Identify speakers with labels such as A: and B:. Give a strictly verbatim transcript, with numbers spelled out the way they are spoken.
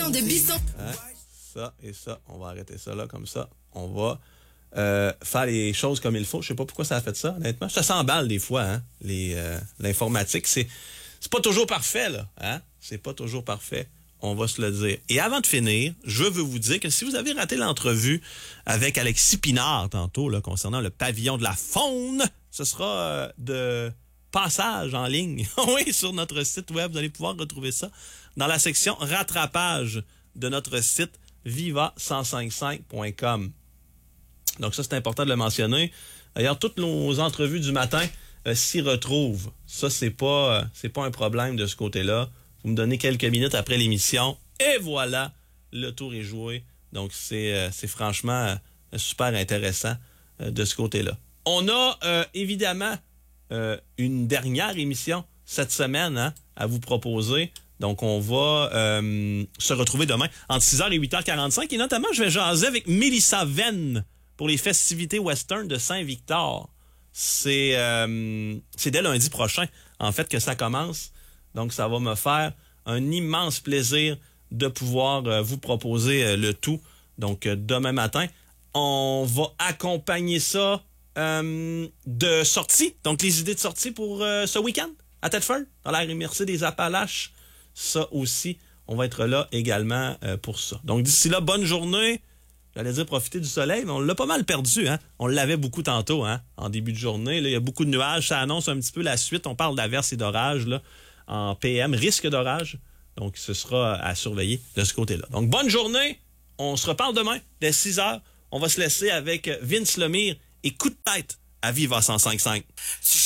A: Viande de Bisson.
B: Hein? Ça et ça, on va arrêter ça là, comme ça. On va euh, faire les choses comme il faut. Je sais pas pourquoi ça a fait ça, honnêtement. Ça s'emballe des fois, hein? Les, euh, l'informatique, c'est, c'est pas toujours parfait, là. Hein? C'est pas toujours parfait. On va se le dire. Et avant de finir, je veux vous dire que si vous avez raté l'entrevue avec Alexis Pinard tantôt, là, concernant le pavillon de la faune, ce sera euh, de passage en ligne. Oui, sur notre site web, vous allez pouvoir retrouver ça dans la section rattrapage de notre site viva cent cinquante-cinq point com. Donc ça, c'est important de le mentionner. D'ailleurs, toutes nos entrevues du matin euh, s'y retrouvent. Ça, c'est pas, euh, c'est pas un problème de ce côté-là. Vous me donnez quelques minutes après l'émission et voilà, le tour est joué. Donc, c'est, euh, c'est franchement euh, super intéressant euh, de ce côté-là. On a euh, évidemment euh, une dernière émission cette semaine hein, à vous proposer. Donc, on va euh, se retrouver demain entre six heures et huit heures quarante-cinq. Et notamment, je vais jaser avec Mélissa Venn pour les festivités western de Saint-Victor. C'est, euh, c'est dès lundi prochain, en fait, que ça commence. Donc, ça va me faire un immense plaisir de pouvoir euh, vous proposer euh, le tout. Donc, euh, demain matin, on va accompagner ça euh, de sorties. Donc, les idées de sortie pour euh, ce week-end à Thetford, dans la M R C des Appalaches. Ça aussi, on va être là également euh, pour ça. Donc, d'ici là, bonne journée. J'allais dire profiter du soleil, mais on l'a pas mal perdu. Hein? On l'avait beaucoup tantôt hein? En début de journée. Là, il y a beaucoup de nuages. Ça annonce un petit peu la suite. On parle d'averses et d'orages là, en P M. Risque d'orage. Donc, ce sera à surveiller de ce côté-là. Donc, bonne journée. On se reparle demain dès six heures. On va se laisser avec Vince Lemire et Coup de tête à Viva cent cinquante-cinq.